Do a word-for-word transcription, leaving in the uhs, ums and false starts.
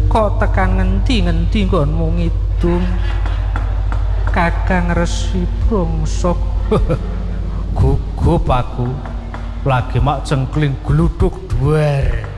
kok tekan ngendi-ngendi nggonmu ngidung Kakang Resi Brongsok. Gugup aku lagi mak cengkling gluduk duwer.